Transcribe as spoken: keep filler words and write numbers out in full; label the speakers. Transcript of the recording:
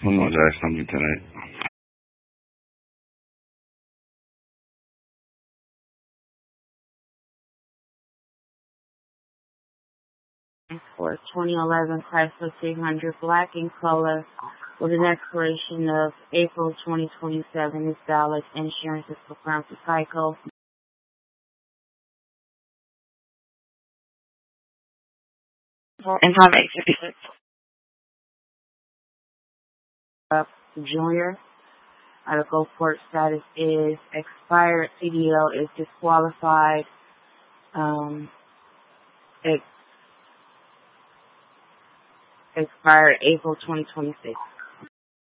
Speaker 1: Apologize something tonight.
Speaker 2: For twenty eleven Chrysler three hundred black in color with an expiration of April twenty twenty-seven. This valid. Insurance is for Crown Psycho.
Speaker 3: And how many fifty-six?
Speaker 2: Uh, Junior. Article court status is expired. C D L is disqualified. Um, it expired April twenty twenty-six.